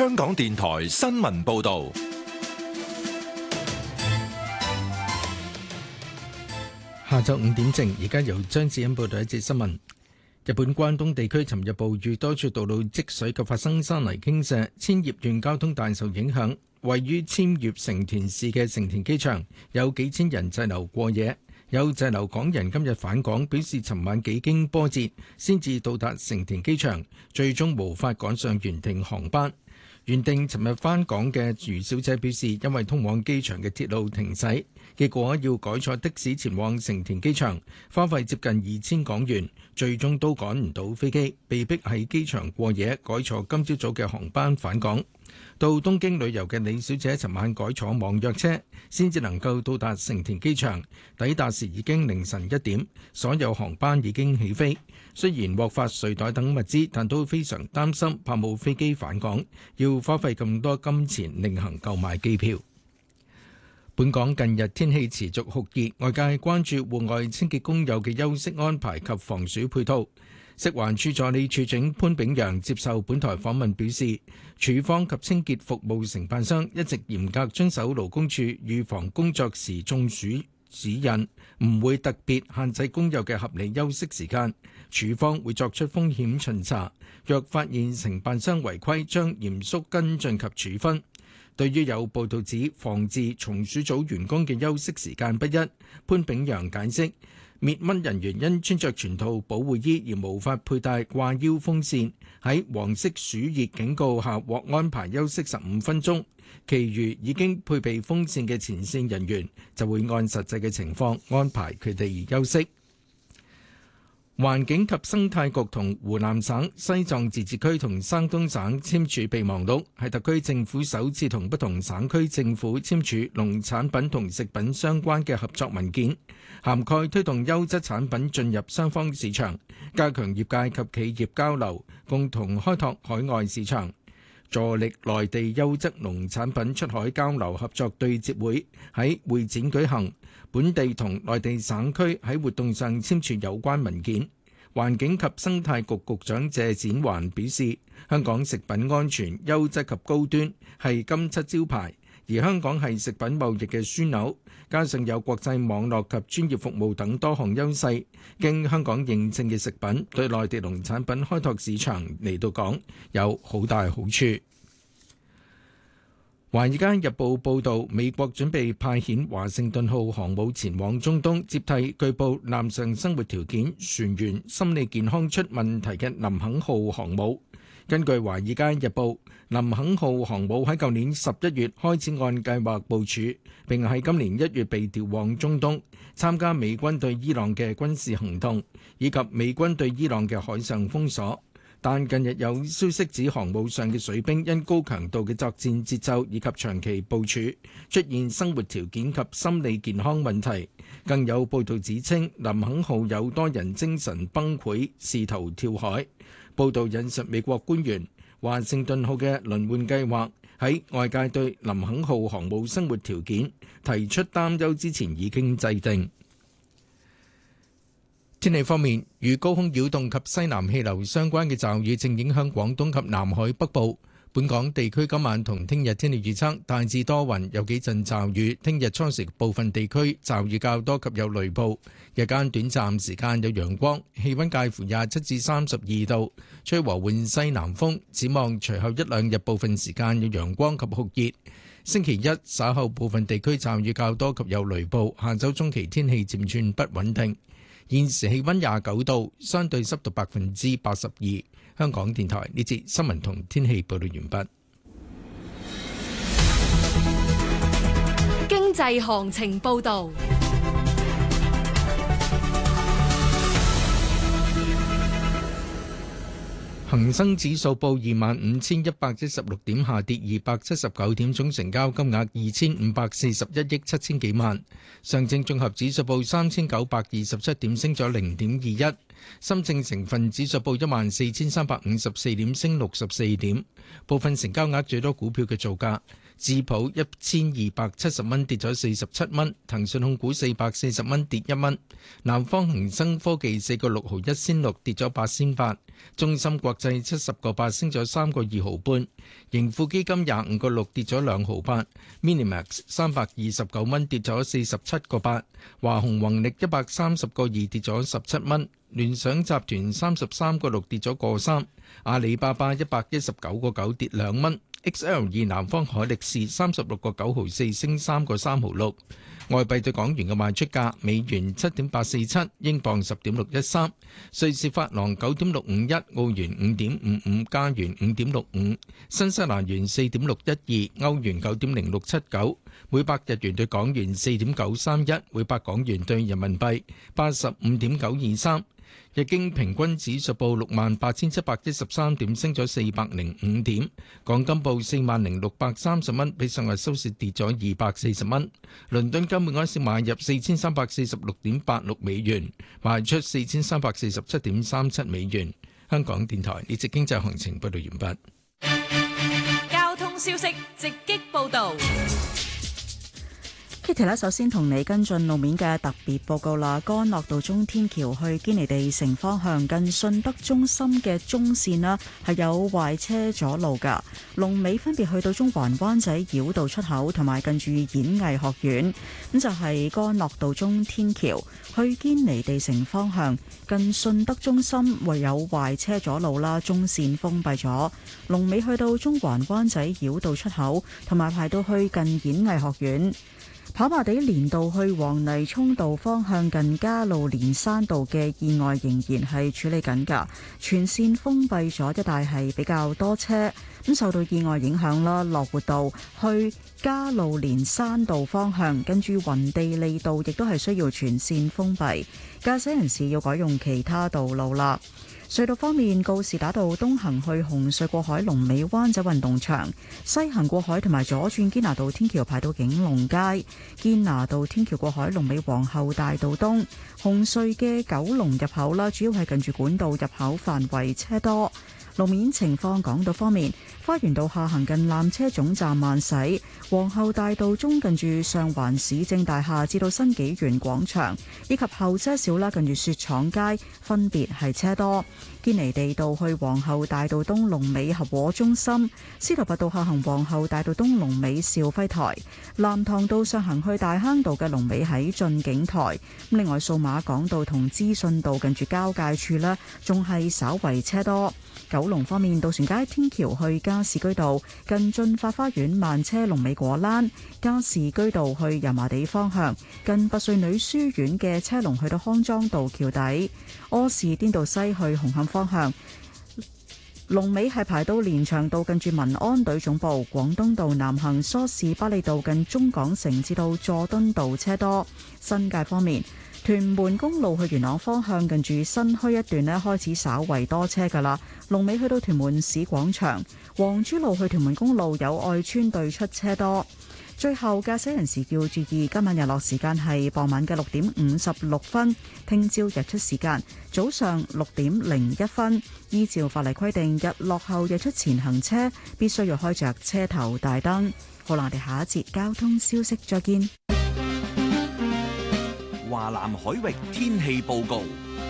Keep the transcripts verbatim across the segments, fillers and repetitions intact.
香港電台新聞報道。 下晝五點正，而家由張子欣報道一節新聞。日本關東地區尋日暴雨，多處道路積水及發生山泥傾瀉，千葉縣交通大受影響。位於千葉成田市嘅成田機場有幾千人滯留過夜，有滯留港人今日返港，表示尋晚幾經波折先至到達成田機場，最終無法趕上原定航班。原定尋日返港嘅余小姐表示，因為通往機場嘅鐵路停駛，結果要改坐的士前往成田機場，花費接近二千港元，最終都趕唔到飛機，被逼喺機場過夜，改坐今朝早嘅航班返港。到東京旅遊嘅李小姐尋晚改坐網約車，先至能夠到達成田機場，抵達時已經凌晨一點，所有航班已經起飛。雖然獲發睡袋等物資，但都非常擔心，怕冇飛機返港，要花費咁多金錢另行購買機票。本港近日天氣持續酷熱，外界關注戶外清潔工友嘅休息安排及防暑配套。食環署助理處長潘炳陽接受本台訪問表示，署方及清潔服務承辦商一直嚴格遵守勞工處預防工作時中暑指引，唔會特別限制工友嘅合理休息時間。署方會作出風險巡查，若發現承辦商違規，將嚴肅跟進及處分。對於有報道指防治松鼠組員工嘅休息時間不一，潘炳陽解釋，滅蚊人員因穿着全套保護衣而無法佩戴掛腰風扇，喺黃色暑熱警告下獲安排休息十五分鐘，其餘已經配備風扇嘅前線人員就會按實際嘅情況安排佢哋休息。環境及生態局同湖南省西藏自治區同山東省簽署備忘錄，係特區政府首次同不同省區政府簽署農產品同食品相關嘅合作文件，涵蓋推動優質產品進入雙方市場，加強業界及企業交流，共同開拓海外市場。助力內地優質農產品出海交流合作對接會喺會展舉行，本地同內地省區喺活動上簽署有關文件。環境及生態局局長謝展寰表示，香港食品安全、優質及高端係金漆招牌，而香港係食品貿易嘅樞紐，加上有國際網絡及專業服務等多項優勢，經香港認證嘅食品對內地農產品開拓市場嚟到講有好大好處。《華爾街日報》報導，美國準備派遣華盛頓號航母前往中東，接替據報艦上生活條件、船員心理健康出問題嘅林肯號航母。根據《華爾街日報》，林肯號航母喺舊年十一月開始按計劃部署，並喺今年一月被調往中東，參加美軍對伊朗嘅軍事行動，以及美軍對伊朗嘅海上封鎖。但近日有消息指航母上嘅水兵因高強度嘅作戰節奏以及長期部署，出現生活條件及心理健康問題。更有報道指稱林肯號有多人精神崩潰，試圖跳海。報道引述美國官員，華盛頓號嘅輪換計劃喺外界對林肯號航母生活條件提出擔憂之前已經制定。天氣方面，與高空擾動及西南氣流相關嘅驟雨正影響廣東及南海北部。本港地區今晚同聽日天氣預測大致多雲，有幾陣驟雨。聽日初時部分地區驟雨較多及有雷暴，日間短暫時間有陽光，氣溫介乎廿七至三十二度，吹和緩西南風。展望隨後一兩日部分時間有陽光及酷熱。星期一稍後部分地區驟雨較多及有雷暴，下週中期天氣漸轉不穩定。現時氣溫廿九度，相對濕度百分之八十二。香港電台呢節新聞同天氣報道完畢。 經濟行情報道。 恒生指數報二萬五千一百一十六點，下跌二百七十九點，總成交金額二千五百四十一億七千幾萬。上證綜合指數報三千九百二十七點，升咗零點二一。深證成分指數報一萬四千三百五十四點，升六十四點。部分成交額最多股票嘅造價： 智普一千二百七十蚊跌咗四十七蚊，騰訊控股四百四十蚊跌一蚊，南方恒生科技四個六毫一仙六跌咗八仙八，中芯國際七十個八升咗三個二毫半，盈富基金廿五個六跌咗兩毫八 ，Minimax 三百二十九蚊跌咗四十七個八，華虹宏力一百三十個二跌咗十七蚊，聯想集團三十三個六跌咗個三，阿里巴巴一百一十九個九跌兩蚊。X L 二南方海力士三十六個九毫四升三個三毫六，外幣對港元嘅賣出價：美元七點八四七，英鎊十點六一三，瑞士法郎九點六五一，澳元五點五五，加元五點六五，新西蘭元四點六一二，歐元九點零六七九，每百日元對港元四點九三一，每百港元對人民幣八十五點九二三。日經平均指數報六萬八千七百一十三點，升咗四百零五點。港金報四萬零六百三十蚊，比上日收市跌咗二百四十蚊。倫敦金每安士買入四千三百四十六點八六美元，賣出四千三百四十七點三七美元。香港電台呢節經濟行情報道完畢。 交通消息直擊報道。 Kitty 咧，首先同你跟進路面嘅特別報告啦。干諾道中天橋去堅尼地城方向近信德中心嘅中線啦，係有壞車阻路噶。龍尾分別去到中環灣仔繞道出口同埋近住演藝學院。咁就係干諾道中天橋去堅尼地城方向近信德中心唯有壞車阻路啦，中線封閉咗。龍尾去到中環灣仔繞道出口同埋排到去近演藝學院。跑馬地連道去黃泥涌道方向近加路連山道嘅意外仍然係處理緊㗎，全線封閉咗，一帶係比較多車。咁受到意外影響啦，樂活道去加路連山道方向跟住雲地利道亦都係需要全線封閉，駕駛人士要改用其他道路啦。隧道方面，告士打道東行去紅隧過海龍尾灣仔運動場，西行過海同埋左轉堅拿道天橋排到景隆街，堅拿道天橋過海龍尾皇后大道東，紅隧嘅九龍入口啦，主要係近住管道入口範圍車多。路面情況，港島方面，花園道下行近纜車總站慢駛，皇后大道中近住上環市政大廈至到新紀元廣場，以及後車少啦，近住雪廠街分別係車多。堅尼地道去皇后大道東龍尾合和中心，司徒拔道下行皇后大道東龍尾兆輝台，藍塘道上行去大坑道嘅龍尾喺駿景台。另外，數碼港道同資訊道近住交界處呢，仲係稍為車多。九龍方面，渡船街天橋去加士居道近駿發花園慢車龍尾果欄，加士居道去油麻地方向近拔萃女書院嘅車龍去到康莊道橋底，柯士甸道西去紅磡方向龍尾係排到連翔道近住民安隊總部，廣東道南行梳士巴利道近中港城至到佐敦道車多。新界方面，屯門公路去元朗方向近住新墟一段呢，開始稍為多車噶啦，龍尾去到屯門市廣場。黃珠路去屯門公路有愛村對出車多。最後，駕駛人士要注意，今晚日落時間係傍晚嘅六點五十六分，聽朝日出時間早上六點零一分。依照法例規定，日落後日出前行車必須要開着車頭大燈。好啦，我哋下一節交通消息再見。 華南海域天氣報告。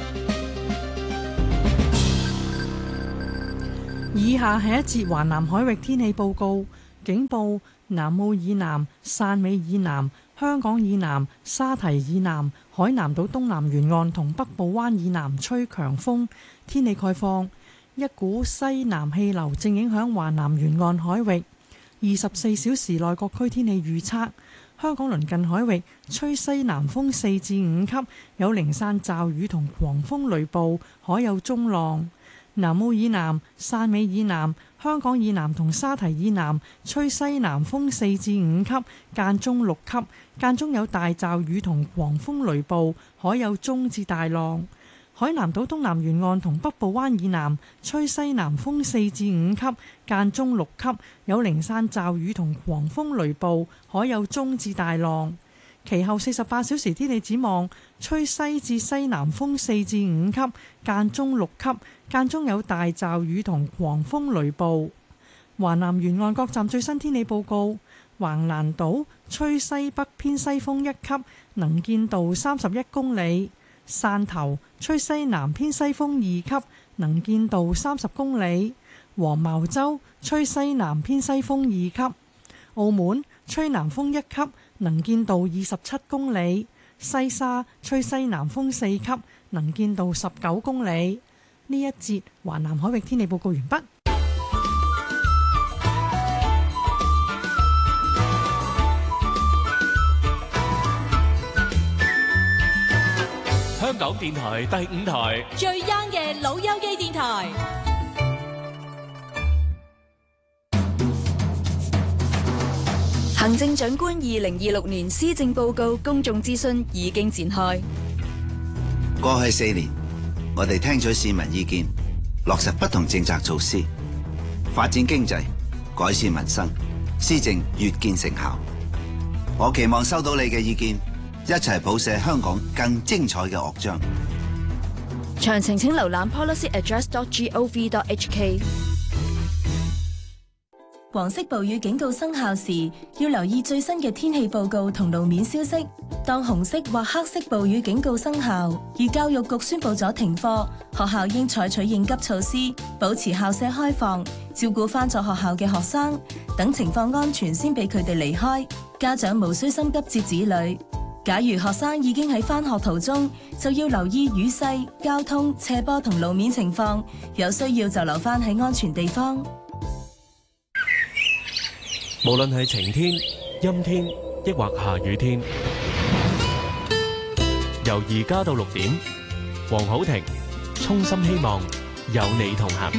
以下係一節華南海域天氣報告。警報：南澳以南、汕尾以南、香港以南、沙堤以南、海南島東南沿岸同北部灣以南吹強風。天氣概況：一股西南氣流正影響華南沿岸海域。二十四小時內各區天氣預測：香港鄰近海域吹西南風四至五級，有零散驟雨同狂風雷暴，海有中浪。南澳以南、汕尾以南、香港以南同沙堤以南吹西南風四至五級，間中六級，間中有大驟雨同狂風雷暴，海有中至大浪。海南島東南沿岸同北部灣以南吹西南風四至五級，間中六級，有零散驟雨同狂風雷暴，海有中至大浪。其後四十八小時天氣展望，吹西至西南風四至五級，間中六級，間中有大驟雨同狂風雷暴。 華南沿岸各站最新天氣報告：橫瀾島吹西北偏西風一級，能見度三十一公里；汕頭吹西南偏西風二級，能見度三十公里；黃茅洲吹西南偏西風二級；澳門吹南風一級，能見度二十七公里；西沙吹西南風四級，能見度十九公里。呢一節華南海域天氣報告完畢。 香港電台第五台最 young 嘅老友記電台。 行政長官二零二六年施政報告公眾諮詢已經展開。 過去四年，我哋聽取市民意見，落實不同政策措施，發展經濟，改善民生，施政越見成效。我期望收到你嘅意見，一齊譜寫香港更精彩嘅樂章。 詳情請瀏覽 policy address dot gov dot h k。黃色暴雨警告生效時，要留意最新嘅天氣報告同路面消息。當紅色或黑色暴雨警告生效，而教育局宣布咗停課，學校應採取應急措施，保持校舍開放，照顧返咗學校嘅學生，等情況安全先俾佢哋離開。家長無需心急接子女。假如學生已經喺返學途中，就要留意雨勢、交通、斜坡同路面情況，有需要就留返喺安全地方。 無論係晴天、陰天，抑或下雨天，由而家到六點，黃好庭衷心希望有你同行。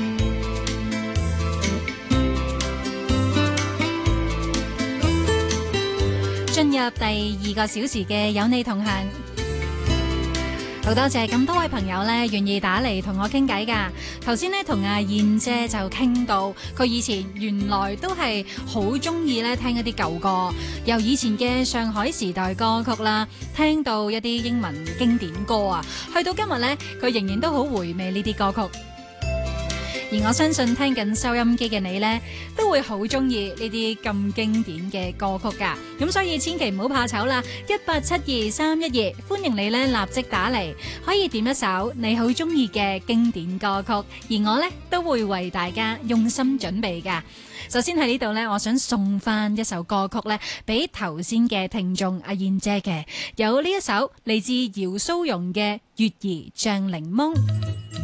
進入第二個小時嘅有你同行，好多謝咁多位朋友呢願意打嚟同我傾偈㗎。頭先呢同阿燕姐就傾到，佢以前原來都係好中意咧聽一啲舊歌，由以前嘅上海時代歌曲啦，聽到一啲英文經典歌啊，去到今日呢，佢仍然都好回味呢啲歌曲。而我相信聽緊收音機嘅你呢，都會好中意呢啲咁經典嘅歌曲噶。咁所以千祈唔好怕醜啦，一八七二三一二，歡迎你呢立即打嚟，可以點一首你好中意嘅經典歌曲，而我呢，都會為大家用心準備噶。首先喺呢度呢，我想送翻一首歌曲呢，俾頭先嘅聽眾阿燕姐嘅，有呢一首嚟自姚蘇蓉嘅《月兒醬檸檬》。